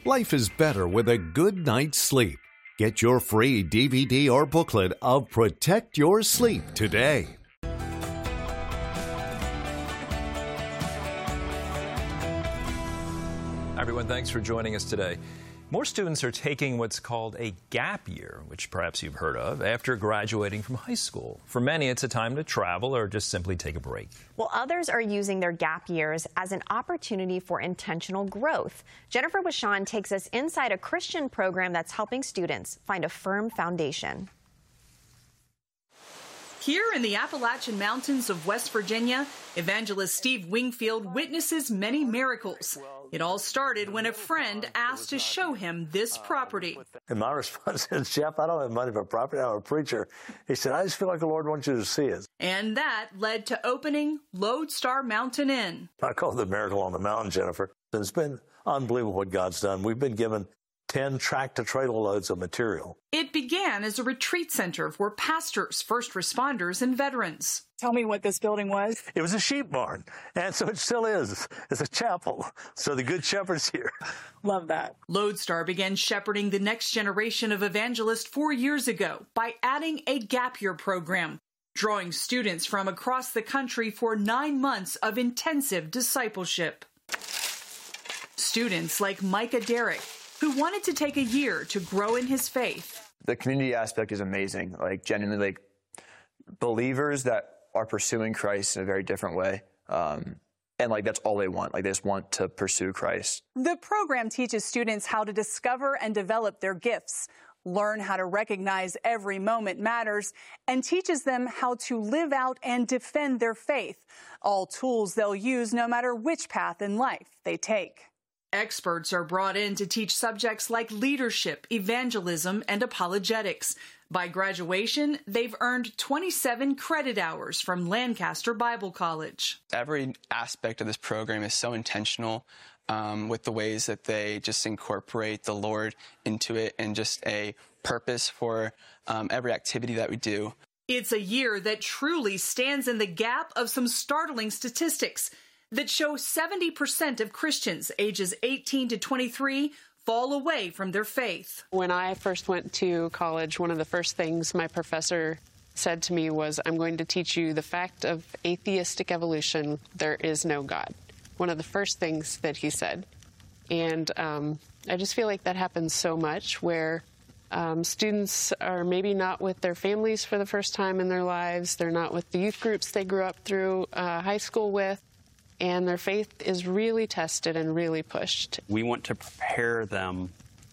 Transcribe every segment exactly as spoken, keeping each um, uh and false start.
Life is better with a good night's sleep. Get your free D V D or booklet of Protect Your Sleep today. Hi everyone, thanks for joining us today. More students are taking what's called a gap year, which perhaps you've heard of, after graduating from high school. For many, it's a time to travel or just simply take a break. Well, others are using their gap years as an opportunity for intentional growth. Jennifer Wishon takes us inside a Christian program that's helping students find a firm foundation. Here in the Appalachian Mountains of West Virginia, evangelist Steve Wingfield witnesses many miracles. It all started when a friend asked to show him this property. And my response is, Jeff, I don't have money for property. I'm a preacher. He said, I just feel like the Lord wants you to see it. And that led to opening Lodestar Mountain Inn. I call it the miracle on the mountain, Jennifer. It's been unbelievable what God's done. We've been given ten tractor-trailer loads of material. It began as a retreat center for pastors, first responders, and veterans. Tell me what this building was. It was a sheep barn, and so it still is. It's a chapel, so the Good Shepherd's here. Love that. Lodestar began shepherding the next generation of evangelists four years ago by adding a gap year program, drawing students from across the country for nine months of intensive discipleship. Students like Micah Derrick, who wanted to take a year to grow in his faith. The community aspect is amazing. Like, genuinely, like, believers that are pursuing Christ in a very different way. Um, and, like, that's all they want. Like, they just want to pursue Christ. The program teaches students how to discover and develop their gifts, learn how to recognize every moment matters, and teaches them how to live out and defend their faith, all tools they'll use no matter which path in life they take. Experts are brought in to teach subjects like leadership, evangelism, and apologetics. By graduation, they've earned twenty-seven credit hours from Lancaster Bible College. Every aspect of this program is so intentional um, with the ways that they just incorporate the Lord into it and just a purpose for um, every activity that we do. It's a year that truly stands in the gap of some startling statistics that show seventy percent of Christians ages eighteen to twenty-three fall away from their faith. When I first went to college, one of the first things my professor said to me was, I'm going to teach you the fact of atheistic evolution. There is no God. One of the first things that he said. And um, I just feel like that happens so much where um, students are maybe not with their families for the first time in their lives. They're not with the youth groups they grew up through uh, high school with. And their faith is really tested and really pushed. We want to prepare them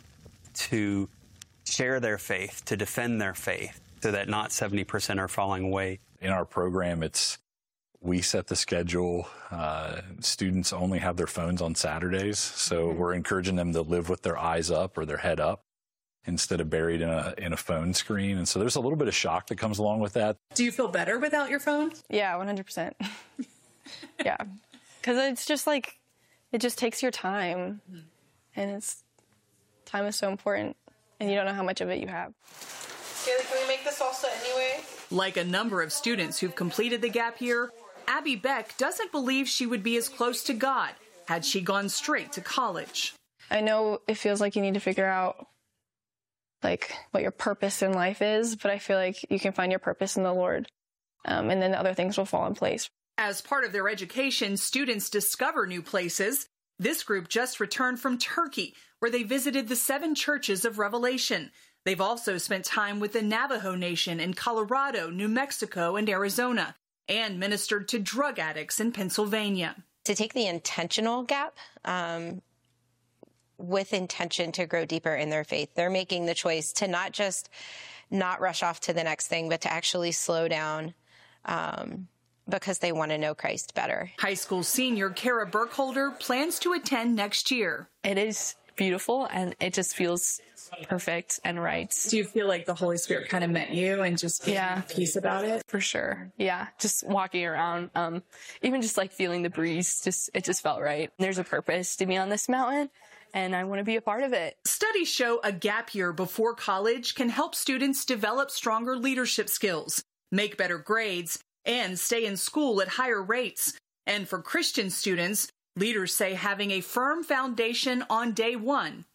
to share their faith, to defend their faith, so that not seventy percent are falling away. In our program, it's we set the schedule. Uh, students only have their phones on Saturdays, so mm-hmm. we're encouraging them to live with their eyes up or their head up instead of buried in a in a phone screen. And so there's a little bit of shock that comes along with that. Do you feel better without your phone? Yeah, one hundred percent. Yeah. Because it's just like, it just takes your time, and it's, time is so important, and you don't know how much of it you have. Kaylee, can we make this salsa anyway? Like a number of students who've completed the gap year, Abby Beck doesn't believe she would be as close to God had she gone straight to college. I know it feels like you need to figure out, like, what your purpose in life is, but I feel like you can find your purpose in the Lord, um, and then other things will fall in place. As part of their education, students discover new places. This group just returned from Turkey, where they visited the seven churches of Revelation. They've also spent time with the Navajo Nation in Colorado, New Mexico, and Arizona, and ministered to drug addicts in Pennsylvania. To take the intentional gap um, with intention to grow deeper in their faith, they're making the choice to not just not rush off to the next thing, but to actually slow down um because they want to know Christ better. High school senior Kara Burkholder plans to attend next year. It is beautiful, and it just feels perfect and right. Do you feel like the Holy Spirit kind of met you and just yeah, peace about it? For sure. Yeah, just walking around, um, even just like feeling the breeze, just it just felt right. There's a purpose to be on this mountain, and I want to be a part of it. Studies show a gap year before college can help students develop stronger leadership skills, make better grades, and stay in school at higher rates. And for Christian students, leaders say having a firm foundation on day one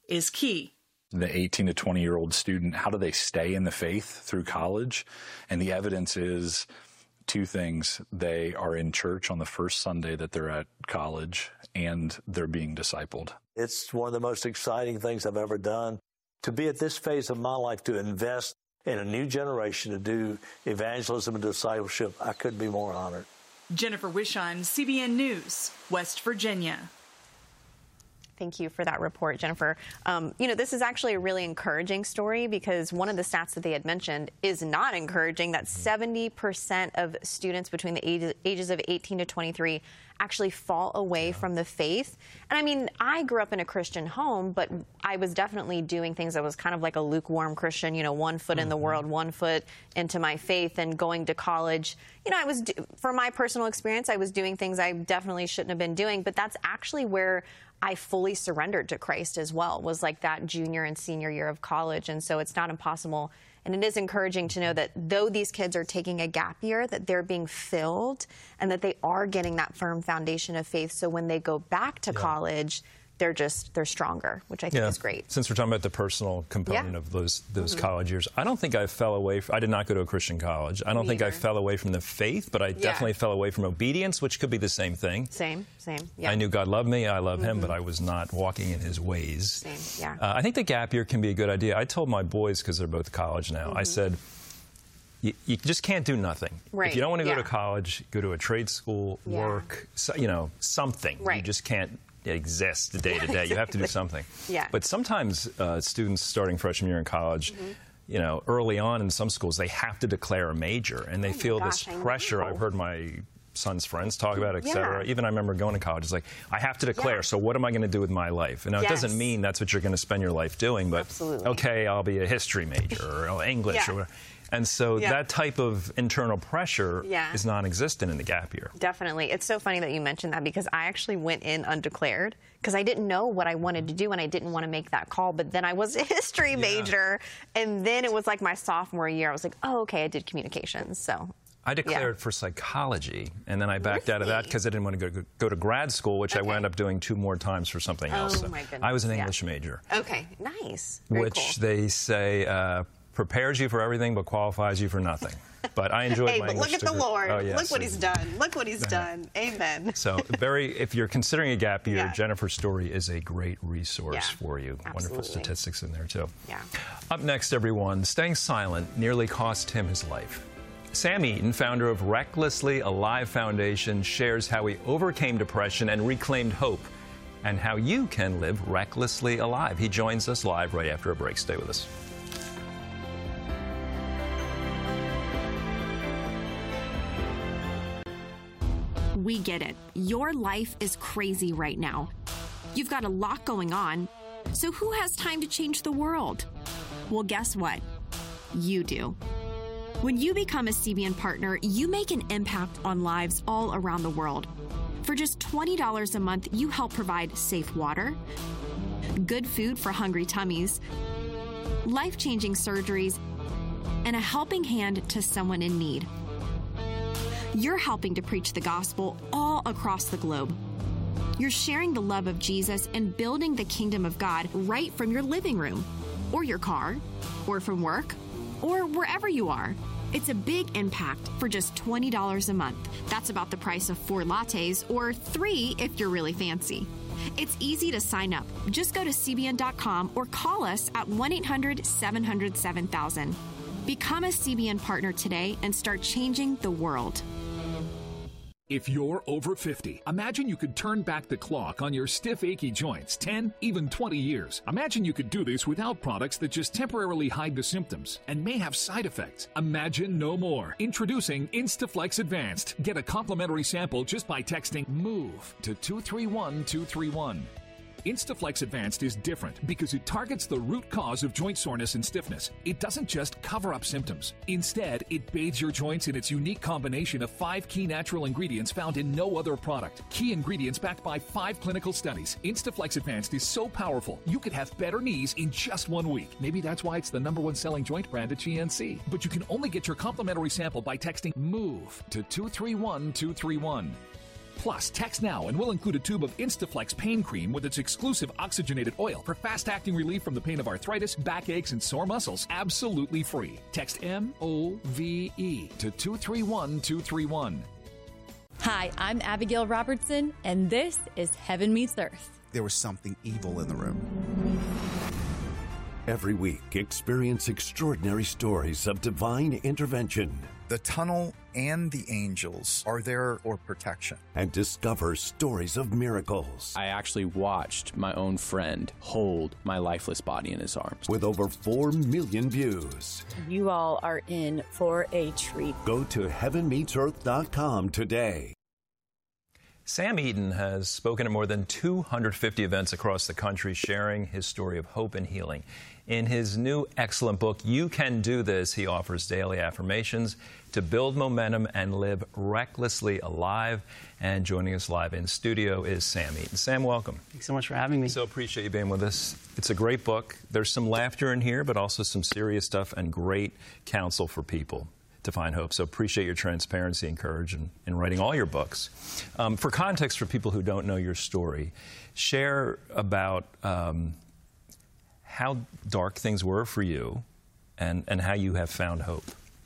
is key. The eighteen to twenty year old student, how do they stay in the faith through college? And the evidence is two things. They are in church on the first Sunday that they're at college, and they're being discipled. It's one of the most exciting things I've ever done. To be at this phase of my life, to invest in a new generation, to do evangelism and discipleship, I couldn't be more honored. Jennifer Wishon, C B N News, West Virginia. Thank you for that report, Jennifer. Um, you know, this is actually a really encouraging story because one of the stats that they had mentioned is not encouraging, that seventy percent of students between the ages of eighteen to twenty-three actually fall away yeah. from the faith. And I mean, I grew up in a Christian home, but I was definitely doing things that was kind of like a lukewarm Christian, you know, one foot mm-hmm. in the world, one foot into my faith, and going to college. You know, I was, for my personal experience, I was doing things I definitely shouldn't have been doing, but that's actually where I fully surrendered to Christ as well, was like that junior and senior year of college. And so it's not impossible. And it is encouraging to know that though these kids are taking a gap year, that they're being filled and that they are getting that firm foundation of faith. So when they go back to yeah. college, they're just, they're stronger, which I think yeah. is great. Since we're talking about the personal component yeah. of those those mm-hmm. college years, I don't think I fell away. From, I did not go to a Christian college. I don't Me think either. I fell away from the faith, but I yeah. definitely fell away from obedience, which could be the same thing. Same, same, yeah. I knew God loved me, I love mm-hmm. him, but I was not walking in his ways. Same, yeah. Uh, I think the gap year can be a good idea. I told my boys, because they're both at college now, mm-hmm. I said, You, you just can't do nothing. Right. If you don't want to go yeah. to college, go to a trade school, yeah. work, so, you know, something. Right. You just can't exist day to day. You have to do something. Yeah. But sometimes uh, students starting freshman year in college, mm-hmm. you know, early on in some schools, they have to declare a major, and they oh feel gosh, this pressure. I've heard my son's friends talk about it, et cetera. Yeah. Even I remember going to college, it's like, I have to declare, yeah. so what am I going to do with my life? And now, yes. it doesn't mean that's what you're going to spend your life doing, but Absolutely. okay, I'll be a history major or English yeah. or whatever. And so yeah. that type of internal pressure yeah. is non-existent in the gap year. Definitely. It's so funny that you mentioned that because I actually went in undeclared because I didn't know what I wanted to do and I didn't want to make that call. But then I was a history yeah. major. And then it was like my sophomore year. I was like, oh, okay, I did communications. So I declared yeah. for psychology, and then I backed really? out of that because I didn't want to go, go to grad school, which okay. I wound up doing two more times for something else. Oh, so my goodness. I was an yeah. English major. Okay, nice. Very which cool. they say uh, prepares you for everything but qualifies you for nothing. But I enjoyed hey, my but English look at degree. the Lord. Oh, yes. Look what he's done. Look what he's done. Amen. So very, if you're considering a gap year, yeah. Jennifer's story is a great resource yeah, for you. absolutely. Wonderful statistics in there, too. Yeah. Up next, everyone, staying silent nearly cost him his life. Sam Eaton, founder of Recklessly Alive Foundation, shares how he overcame depression and reclaimed hope, and how you can live recklessly alive. He joins us live right after a break. Stay with us. We get it. Your life is crazy right now. You've got a lot going on, so who has time to change the world? Well, guess what? You do. When you become a C B N partner, you make an impact on lives all around the world. For just twenty dollars a month, you help provide safe water, good food for hungry tummies, life-changing surgeries, and a helping hand to someone in need. You're helping to preach the gospel all across the globe. You're sharing the love of Jesus and building the kingdom of God right from your living room, or your car, or from work, or wherever you are. It's a big impact for just twenty dollars a month. That's about the price of four lattes, or three if you're really fancy. It's easy to sign up. Just go to C B N dot com or call us at one eight hundred seven hundred seven thousand. Become a C B N partner today and start changing the world. If you're over fifty, imagine you could turn back the clock on your stiff, achy joints ten, even twenty years. Imagine you could do this without products that just temporarily hide the symptoms and may have side effects. Imagine no more. Introducing Instaflex Advanced. Get a complimentary sample just by texting MOVE to two three one two three one. Instaflex Advanced is different because it targets the root cause of joint soreness and stiffness. It doesn't just cover up symptoms. Instead, it bathes your joints in its unique combination of five key natural ingredients found in no other product. Key ingredients backed by five clinical studies. Instaflex Advanced is so powerful, you could have better knees in just one week. Maybe that's why it's the number one selling joint brand at G N C. But you can only get your complimentary sample by texting MOVE to two three one two three one. Plus, text now and we'll include a tube of Instaflex pain cream with its exclusive oxygenated oil for fast-acting relief from the pain of arthritis, backaches, and sore muscles. Absolutely free. Text M O V E to two three one two three one. Hi, I'm Abigail Robertson, and this is Heaven Meets Earth. There was something evil in the room. Every week, experience extraordinary stories of divine intervention. The tunnel and the angels are there for protection. And discover stories of miracles. I actually watched my own friend hold my lifeless body in his arms. With over four million views. You all are in for a treat. Go to heaven meets earth dot com today. Sam Eaton has spoken at more than two hundred fifty events across the country, sharing his story of hope and healing. In his new excellent book, You Can Do This, he offers daily affirmations to build momentum and live recklessly alive. And joining us live in studio is Sam Eaton. Sam, welcome. Thanks so much for having me. So appreciate you being with us. It's a great book. There's some laughter in here, but also some serious stuff and great counsel for people to find hope. So appreciate your transparency and courage in, in writing all your books. Um, for context, for people who don't know your story, share about um, how dark things were for you and, and how you have found hope.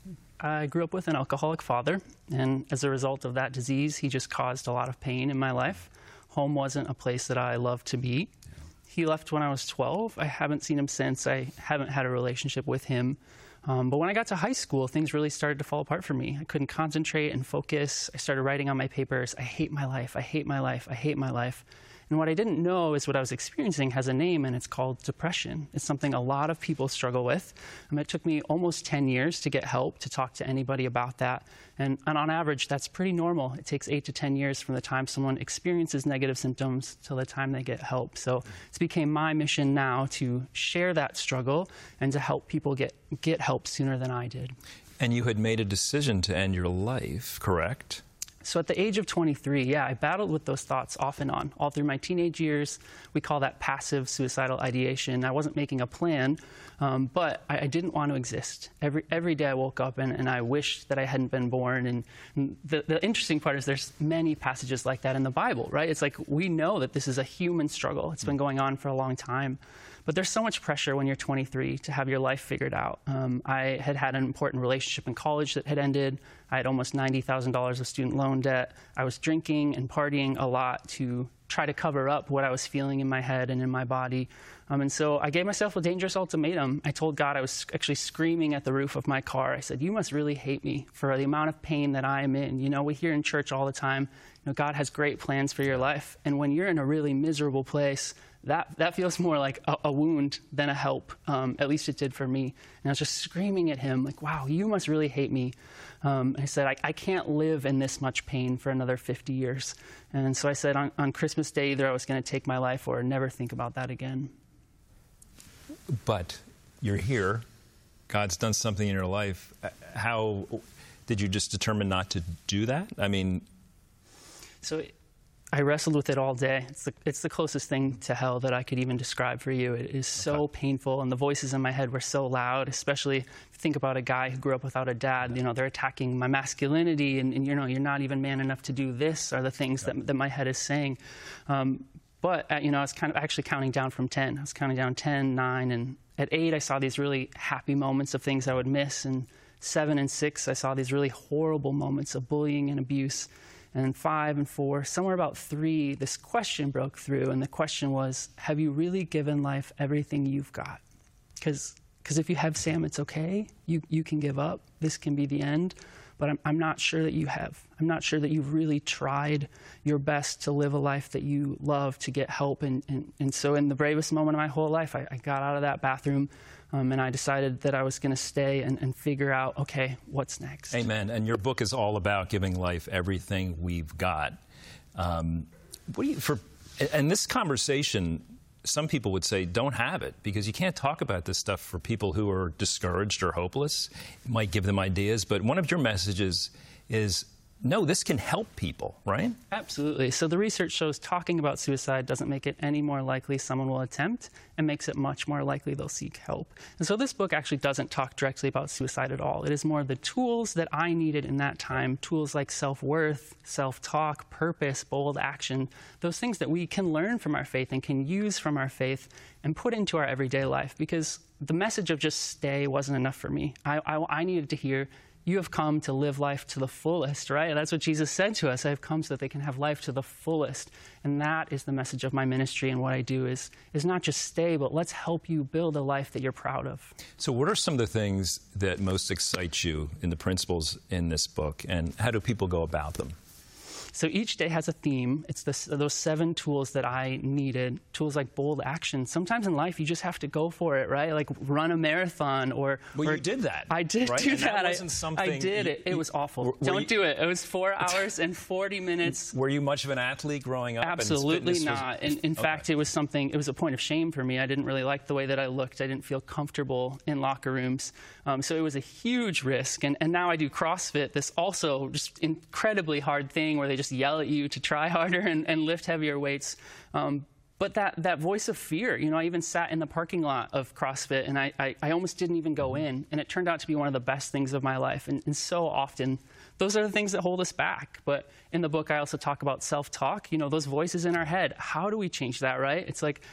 I grew up with an alcoholic father, and as a result of that disease, he just caused a lot of pain in my life. Home wasn't a place that I loved to be. He left when I was twelve. I haven't seen him since. I haven't had a relationship with him. Um, but when I got to high school, things really started to fall apart for me. I couldn't concentrate and focus. I started writing on my papers, I hate my life, I hate my life, I hate my life. And what I didn't know is what I was experiencing has a name, and it's called depression. It's something a lot of people struggle with. Um, it took me almost ten years to get help, to talk to anybody about that. And, and on average, that's pretty normal. It takes eight to ten years from the time someone experiences negative symptoms till the time they get help. So it's became my mission now to share that struggle and to help people get, get help sooner than I did. And you had made a decision to end your life, correct? So at the age of twenty-three, yeah, I battled with those thoughts off and on. All through my teenage years, we call that passive suicidal ideation. I wasn't making a plan, um, but I, I didn't want to exist. Every every day I woke up and, and I wished that I hadn't been born. And, and the, the interesting part is there's many passages like that in the Bible, right? It's like we know that this is a human struggle. It's been going on for a long time. But there's so much pressure when you're twenty-three to have your life figured out. Um, I had had an important relationship in college that had ended. I had almost ninety thousand dollars of student loan debt. I was drinking and partying a lot to try to cover up what I was feeling in my head and in my body. Um, and so I gave myself a dangerous ultimatum. I told God, I was actually screaming at the roof of my car. I said, you must really hate me for the amount of pain that I am in. You know, we hear in church all the time, you know, God has great plans for your life. And when you're in a really miserable place, that, that feels more like a, a wound than a help. Um, at least it did for me. And I was just screaming at him, like, wow, you must really hate me. Um, I said, I, I can't live in this much pain for another fifty years. And so I said on, on Christmas Day, either I was going to take my life or never think about that again. But you're here. God's done something in your life. How did you just determine not to do that? I mean... So I wrestled with it all day. It's the, it's the closest thing to hell that I could even describe for you. It is so okay. painful, and the voices in my head were so loud, especially if you think about a guy who grew up without a dad. You know, they're attacking my masculinity, and, and you know, you're not even man enough to do this, are the things yeah. that, that my head is saying. Um, but, uh, you know, I was kind of actually counting down from ten. I was counting down ten, nine, and at eight, I saw these really happy moments of things I would miss, and seven and six, I saw these really horrible moments of bullying and abuse. And five and four, somewhere about three, this question broke through. And the question was, have you really given life everything you've got? Because because if you have, Sam, it's okay. You, you can give up. This can be the end. But I'm, I'm not sure that you have. I'm not sure that you've really tried your best to live a life that you love, to get help. And, and, and so in the bravest moment of my whole life, I, I got out of that bathroom. Um, and I decided that I was going to stay and, and figure out, okay, what's next? Amen. And your book is all about giving life everything we've got. Um, what do you, for, and this conversation, some people would say, don't have it, because you can't talk about this stuff for people who are discouraged or hopeless. It might give them ideas, but one of your messages is no, this can help people, right? Absolutely. So the research shows talking about suicide doesn't make it any more likely someone will attempt, and makes it much more likely they'll seek help. And so this book actually doesn't talk directly about suicide at all. It is more the tools that I needed in that time, tools like self-worth, self-talk, purpose, bold action, those things that we can learn from our faith and can use from our faith and put into our everyday life, because the message of just stay wasn't enough for me. I, I, I needed to hear, you have come to live life to the fullest, right? That's what Jesus said to us. I have come so that they can have life to the fullest. And that is the message of my ministry, and what I do is, is not just stay, but let's help you build a life that you're proud of. So what are some of the things that most excite you in the principles in this book, and how do people go about them? So each day has a theme. It's this, those seven tools that I needed, tools like bold action. Sometimes in life, you just have to go for it, right? Like run a marathon or... Well, or, you did that. I did right? do and that. that wasn't something... I did you, it. It was awful. Were, Don't you, do it. It was four hours and forty minutes. Were you much of an athlete growing up? Absolutely and not. Was... In, in okay. fact, it was something, it was a point of shame for me. I didn't really like the way that I looked. I didn't feel comfortable in locker rooms. Um, so it was a huge risk. And, and now I do CrossFit, this also just incredibly hard thing where they just yell at you to try harder and, and lift heavier weights. Um, but that, that voice of fear, you know, I even sat in the parking lot of CrossFit, and I, I, I almost didn't even go in. And it turned out to be one of the best things of my life. And, and so often, those are the things that hold us back. But in the book, I also talk about self-talk, you know, those voices in our head. How do we change that, right? It's like,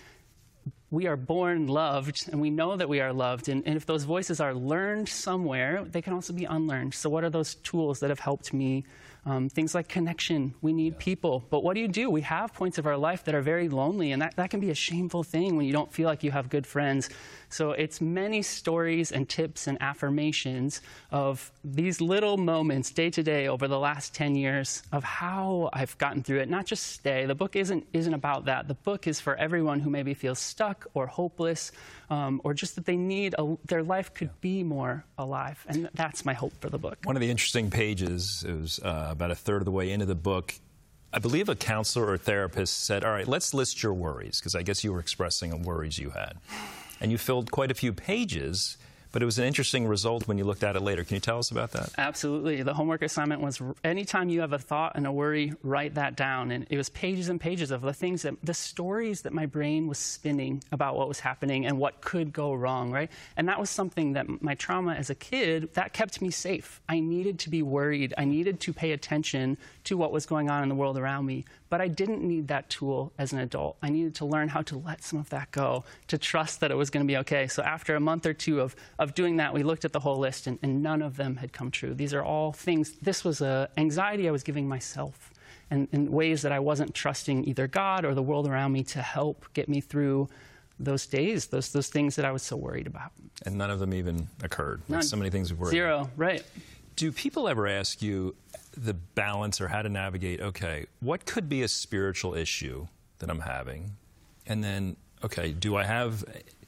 we are born loved, and we know that we are loved. And, and if those voices are learned somewhere, they can also be unlearned. So what are those tools that have helped me? Um, things like connection. We need people. But what do you do? We have points of our life that are very lonely, and that, that can be a shameful thing when you don't feel like you have good friends. So it's many stories and tips and affirmations of these little moments day to day over the last ten years of how I've gotten through it. Not just stay. The book isn't, isn't about that. The book is for everyone who maybe feels stuck or hopeless, um, or just that they need, a, their life could be more alive. And that's my hope for the book. One of the interesting pages, it was uh, about a third of the way into the book, I believe a counselor or therapist said, all right, let's list your worries, because I guess you were expressing worries you had. And you filled quite a few pages, but it was an interesting result when you looked at it later. Can you tell us about that? Absolutely. The homework assignment was anytime you have a thought and a worry, write that down. And it was pages and pages of the things that, the stories that my brain was spinning about what was happening and what could go wrong, right? And that was something that my trauma as a kid, that kept me safe. I needed to be worried. I needed to pay attention to what was going on in the world around me. But I didn't need that tool as an adult. I needed to learn how to let some of that go, to trust that it was going to be okay. So after a month or two of, of doing that, we looked at the whole list, and, and none of them had come true. These are all things, this was an anxiety I was giving myself, and in ways that I wasn't trusting either God or the world around me to help get me through those days, those those things that I was so worried about. And none of them even occurred. None. Like so many things we worried Zero, about. right. Do people ever ask you the balance or how to navigate, okay, what could be a spiritual issue that I'm having? And then, okay, do I have,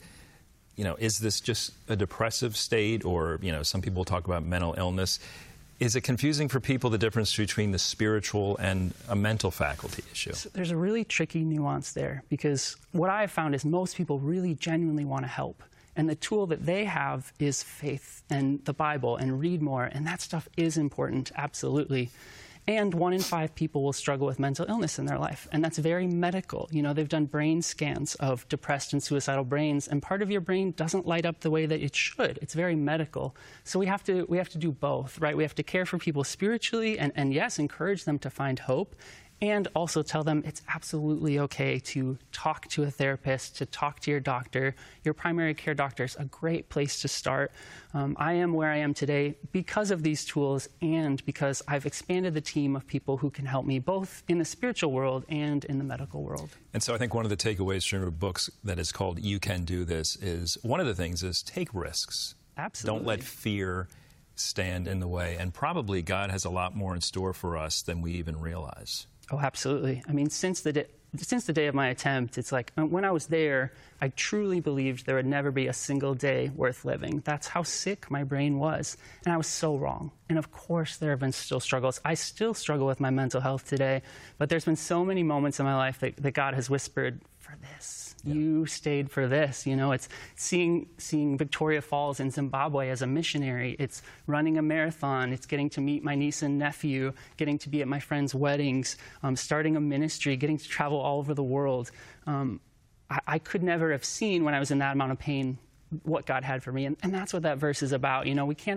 you know, is this just a depressive state, or, you know, some people talk about mental illness. Is it confusing for people the difference between the spiritual and a mental faculty issue? So there's a really tricky nuance there, because what I have found is most people really genuinely want to help. And the tool that they have is faith and the Bible and read more. And that stuff is important, absolutely. And one in five people will struggle with mental illness in their life. And that's very medical. You know, they've done brain scans of depressed and suicidal brains, and part of your brain doesn't light up the way that it should. It's very medical. So we have to, we have to do both, right? We have to care for people spiritually and, and yes, encourage them to find hope. And also tell them it's absolutely okay to talk to a therapist, to talk to your doctor. Your primary care doctor is a great place to start. Um, I am where I am today because of these tools, and because I've expanded the team of people who can help me both in the spiritual world and in the medical world. And so I think one of the takeaways from your books that is called You Can Do This is, one of the things is take risks. Absolutely. Don't let fear stand in the way. And probably God has a lot more in store for us than we even realize. Oh, absolutely. I mean, since the day, since the day of my attempt, it's like when I was there, I truly believed there would never be a single day worth living. That's how sick my brain was. And I was so wrong. And of course, there have been still struggles. I still struggle with my mental health today, but there's been so many moments in my life that, that God has whispered, for for this. Yeah. You stayed for this. You know, it's seeing seeing Victoria Falls in Zimbabwe as a missionary. It's running a marathon. It's getting to meet my niece and nephew, getting to be at my friends' weddings, um, starting a ministry, getting to travel all over the world. Um, I, I could never have seen when I was in that amount of pain what God had for me. And, and that's what that verse is about. You know, we can't